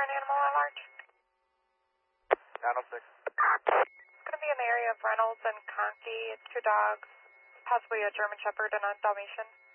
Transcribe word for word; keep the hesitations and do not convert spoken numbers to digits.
an animal at large? nine oh six. It's going to be in the area of Reynolds and Conkey. It's two dogs, possibly a German Shepherd and a Dalmatian.